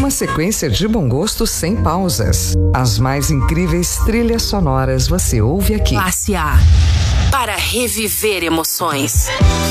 Uma sequência de bom gosto sem pausas. As mais incríveis trilhas sonoras você ouve aqui. Classe A. Para reviver emoções.